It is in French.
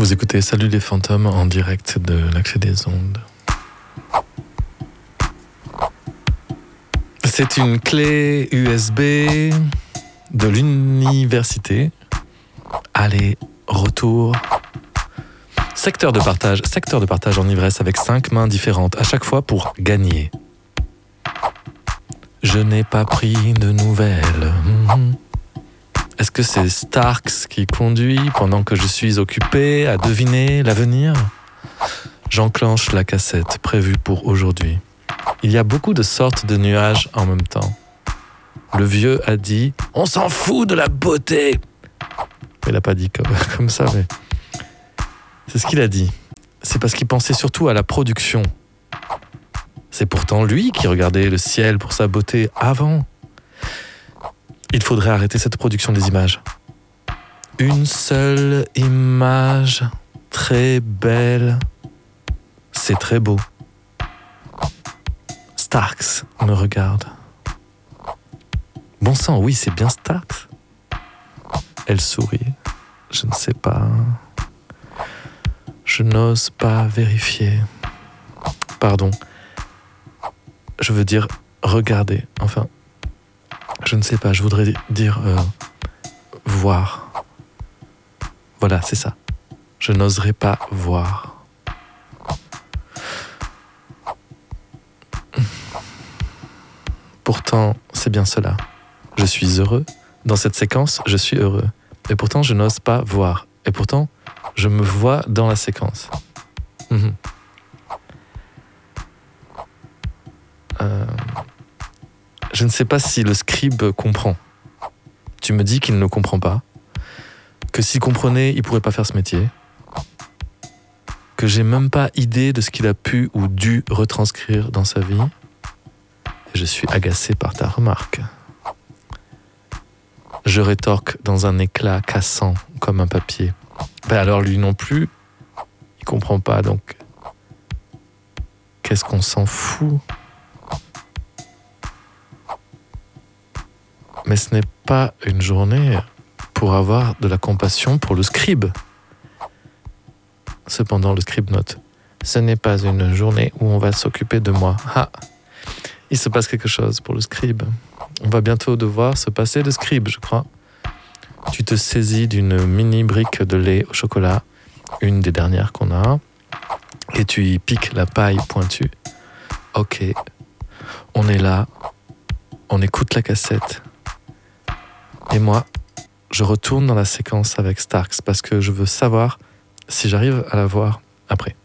Vous écoutez Salut les fantômes en direct de l'Accès des ondes. C'est une clé USB de l'université. Allez, retour. Secteur de partage en ivresse avec 5 mains différentes à chaque fois pour gagner. Je n'ai pas pris de nouvelles. Est-ce que c'est Starks qui conduit pendant que je suis occupé à deviner l'avenir ? J'enclenche la cassette prévue pour aujourd'hui. Il y a beaucoup de sortes de nuages en même temps. Le vieux a dit « On s'en fout de la beauté !» Il n'a pas dit comme ça, mais c'est ce qu'il a dit. C'est parce qu'il pensait surtout à la production. C'est pourtant lui qui regardait le ciel pour sa beauté avant. Il faudrait arrêter cette production des images. Une seule image, très belle. C'est très beau. Starks me regarde. Bon sang, oui, c'est bien Starks. Elle sourit. Je ne sais pas. Je n'ose pas vérifier. Pardon. Je veux dire regarder. Enfin, je ne sais pas, je voudrais dire voir. Voilà, c'est ça. Je n'oserais pas voir. Pourtant, c'est bien cela. Je suis heureux. Dans cette séquence, je suis heureux. Et pourtant, je n'ose pas voir. Et pourtant, je me vois dans la séquence. Je ne sais pas si le scribe comprend. Tu me dis qu'il ne comprend pas. Que s'il comprenait, il ne pourrait pas faire ce métier. Que j'ai même pas idée de ce qu'il a pu ou dû retranscrire dans sa vie. Et je suis agacé par ta remarque. Je rétorque dans un éclat cassant comme un papier. Alors lui non plus, il comprend pas, donc qu'est-ce qu'on s'en fout ? Mais ce n'est pas une journée pour avoir de la compassion pour le scribe. Cependant, le scribe note « Ce n'est pas une journée où on va s'occuper de moi. » Ah, il se passe quelque chose pour le scribe. On va bientôt devoir se passer de scribe, je crois. Tu te saisis d'une mini brique de lait au chocolat, une des dernières qu'on a, et tu y piques la paille pointue. Ok, on est là, on écoute la cassette. Et moi, je retourne dans la séquence avec Starks parce que je veux savoir si j'arrive à la voir après.